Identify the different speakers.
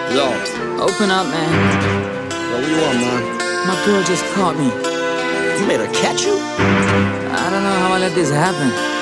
Speaker 1: Yo,
Speaker 2: Open up, man.
Speaker 1: what you want, man?
Speaker 2: My girl just caught me.
Speaker 1: You made her catch you?
Speaker 2: I don't know how I let this happen.